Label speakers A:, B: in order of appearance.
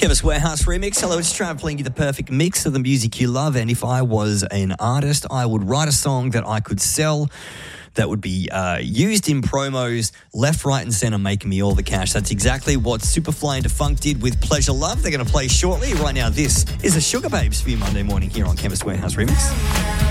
A: Chemist Warehouse remix. Hello, it's Trav playing you the perfect mix of the music you love. And if I was an artist, I would write a song that I could sell that would be used in promos left, right and centre, making me all the cash. That's exactly what Superfly and Defunct did with Pleasure Love. They're going to play shortly. Right now, this is the Sugar Babes for you Monday morning here on Chemist Warehouse Remix.